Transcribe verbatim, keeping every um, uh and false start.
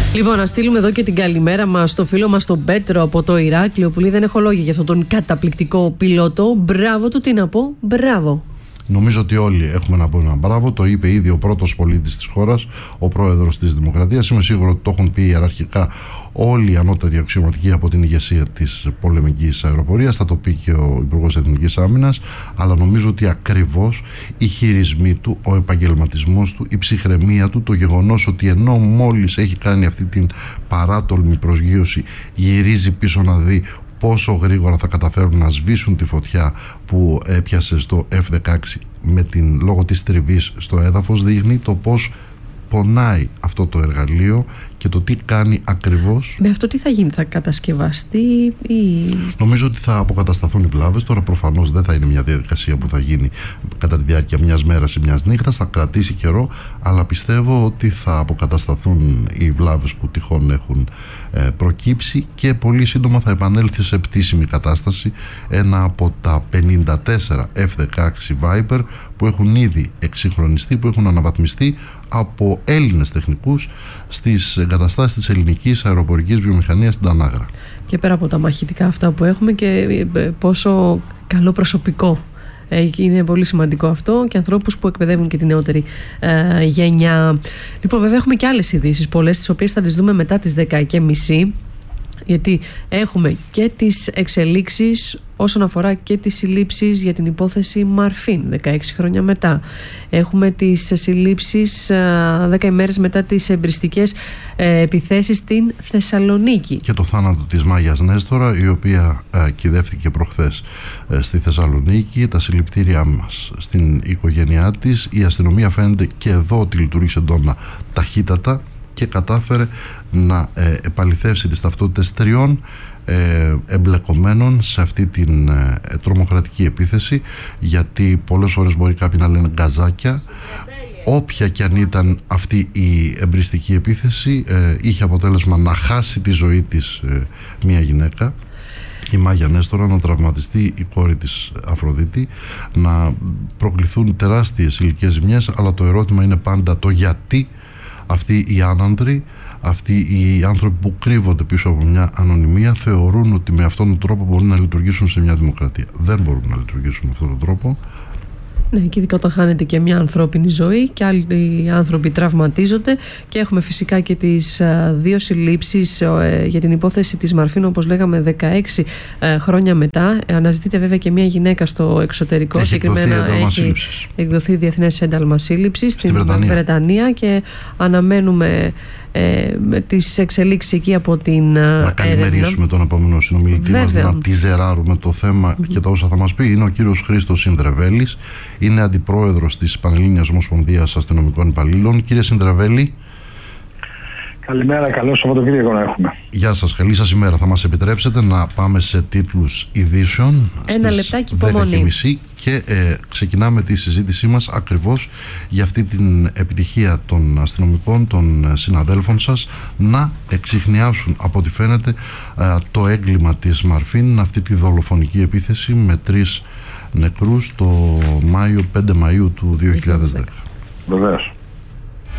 Λοιπόν, να στείλουμε εδώ και την καλημέρα μας στο φίλο μας τον Πέτρο από το Ηράκλειο, που λέει: δεν έχω λόγια για αυτόν τον καταπληκτικό πιλότο. Μπράβο του, τι να πω, μπράβο. Νομίζω ότι όλοι έχουμε να πούμε ένα μπράβο. Το είπε ήδη ο πρώτος πολίτης της χώρας, ο πρόεδρος της Δημοκρατίας. Είμαι σίγουρο ότι το έχουν πει ιεραρχικά όλοι οι ανώτατοι αξιωματικοί από την ηγεσία της πολεμικής αεροπορίας. Θα το πει και ο Υπουργός Εθνικής Άμυνας. Αλλά νομίζω ότι ακριβώς οι χειρισμοί του, ο επαγγελματισμός του, η ψυχραιμία του, το γεγονός ότι ενώ μόλις έχει κάνει αυτή την παράτολμη προσγείωση, γυρίζει πίσω να δει πόσο γρήγορα θα καταφέρουν να σβήσουν τη φωτιά που έπιασε στο εφ δεκαέξι με την, λόγω της τριβής στο έδαφος, δείχνει το πώς πονάει αυτό το εργαλείο και το τι κάνει ακριβώς. Με αυτό τι θα γίνει, θα κατασκευαστεί ή... Νομίζω ότι θα αποκατασταθούν οι βλάβες. Τώρα προφανώς δεν θα είναι μια διαδικασία που θα γίνει κατά τη διάρκεια μιας μέρας ή μιας νύχτας, θα κρατήσει καιρό, αλλά πιστεύω ότι θα αποκατασταθούν οι βλάβες που τυχόν έχουν ε, προκύψει και πολύ σύντομα θα επανέλθει σε πτήσιμη κατάσταση ένα από τα πενήντα τέσσερα εφ δεκαέξι Viper που έχουν ήδη εξυγχρονιστεί, που έχουν αναβαθμιστεί από Έλληνες τεχνικούς στις εγκαταστάσεις της ελληνικής αεροπορικής βιομηχανίας στην Τανάγρα. Και πέρα από τα μαχητικά αυτά που έχουμε, και πόσο καλό προσωπικό. Είναι πολύ σημαντικό αυτό, και ανθρώπους που εκπαιδεύουν και τη νεότερη ε, γενιά. Λοιπόν, βέβαια έχουμε και άλλες ειδήσεις, πολλές, τις οποίες θα τις δούμε μετά τις δέκα και μισή, γιατί έχουμε και τις εξελίξεις όσον αφορά και τις συλλήψεις για την υπόθεση Μαρφίν δεκαέξι χρόνια μετά. Έχουμε τις συλλήψεις δέκα ημέρες μετά τις εμπριστικές ε, επιθέσεις στην Θεσσαλονίκη. Και το θάνατο της Μάγιας Νέστορα, η οποία ε, κυδεύτηκε προχθές ε, στη Θεσσαλονίκη. Τα συλληπιτήριά μας στην οικογένειά της. Η αστυνομία φαίνεται και εδώ ότι λειτουργήσε εντόνα ταχύτατα και κατάφερε να ε, επαληθεύσει τις ταυτότητες τριών ε, εμπλεκομένων σε αυτή την ε, τρομοκρατική επίθεση, γιατί πολλές φορές μπορεί κάποιοι να λένε γκαζάκια. Όποια και αν ήταν αυτή η εμπριστική επίθεση, ε, είχε αποτέλεσμα να χάσει τη ζωή της ε, μια γυναίκα, η Μάγια Νέστορα, να τραυματιστεί η κόρη της Αφροδίτη, να προκληθούν τεράστιες ηλικές ζημιές, αλλά το ερώτημα είναι πάντα το γιατί αυτοί οι άνανδροι, αυτοί οι άνθρωποι που κρύβονται πίσω από μια ανωνυμία, θεωρούν ότι με αυτόν τον τρόπο μπορούν να λειτουργήσουν σε μια δημοκρατία. Δεν μπορούν να λειτουργήσουν με αυτόν τον τρόπο. Ναι, και ειδικά όταν χάνεται και μια ανθρώπινη ζωή και άλλοι άνθρωποι τραυματίζονται. Και έχουμε φυσικά και τις α, δύο συλλήψεις ε, για την υπόθεση της Μαρφίν, όπως λέγαμε, δεκαέξι ε, χρόνια μετά. Αναζητείται βέβαια και μια γυναίκα στο εξωτερικό. Έχει εκδοθεί ένταλμα σύλληψης. Εκδοθεί διεθνές ένταλμα σύλληψης στη στην Βρετανία. Βρετανία, και αναμένουμε ε, τις εξελίξεις εκεί από την έρευνα. Να καλημερίσουμε τον επόμενο συνομιλητή μας, να τιζεράρουμε το θέμα mm-hmm. και τα όσα θα μας πει. Είναι ο κύριος Χρήστος Συνδρεβέλης, είναι αντιπρόεδρος της Πανελλήνιας Ομοσπονδίας Αστυνομικών Υπαλλήλων. Κύριε Συνδρεβέλη. Καλημέρα, καλό Σαββατοκύριακο να έχουμε. Γεια σας, καλή σας ημέρα. Θα μας επιτρέψετε να πάμε σε τίτλους ειδήσεων. Ένα λεπτάκι υπομονή. δέκα και μισή και ε, ξεκινάμε τη συζήτησή μας ακριβώς για αυτή την επιτυχία των αστυνομικών, των συναδέλφων σας, να εξιχνιάσουν από ό,τι φαίνεται ε, το έγκλημα της Μαρφίν, αυτή τη δολοφονική επίθεση με τρεις νεκρούς το Μάιο, πέντε Μαΐου του δύο χιλιάδες δέκα. Βεβαίως.